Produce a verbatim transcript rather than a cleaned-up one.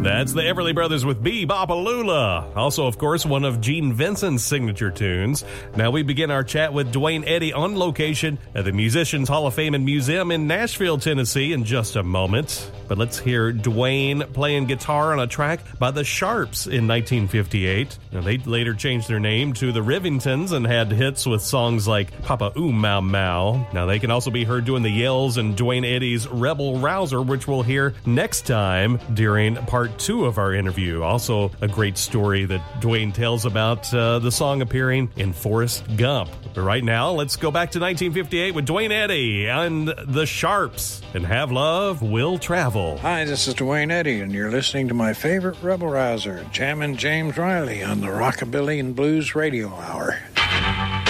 That's the Everly Brothers with Be-Bop-A-Lula. Also, of course, one of Gene Vincent's signature tunes. Now we begin our chat with Duane Eddy on location at the Musicians Hall of Fame and Museum in Nashville, Tennessee in just a moment. But let's hear Duane playing guitar on a track by the Sharps in nineteen fifty-eight. Now, they later changed their name to the Rivingtons and had hits with songs like Papa Ooh Mau Mau. Now, they can also be heard doing the yells in Duane Eddy's Rebel Rouser, which we'll hear next time during part two of our interview. Also, a great story that Duane tells about uh, the song appearing in Forrest Gump. But right now, let's go back to nineteen fifty-eight with Duane Eddy and the Sharps and Have Love Will Travel. Hi, this is Duane Eddy, and you're listening to my favorite Rebel Rouser, Jammin' James Riley on the Rockabilly and Blues Radio Hour.